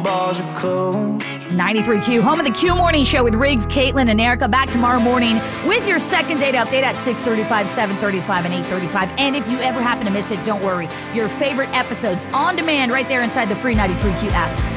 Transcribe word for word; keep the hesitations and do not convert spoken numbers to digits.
bars are closed. ninety-three Q, home of the Q Morning Show with Riggs, Caitlin, and Erica. Back tomorrow morning with your second date update at six thirty-five, seven thirty-five, and eight thirty-five. And if you ever happen to miss it, don't worry. Your favorite episodes on demand right there inside the free ninety-three Q app.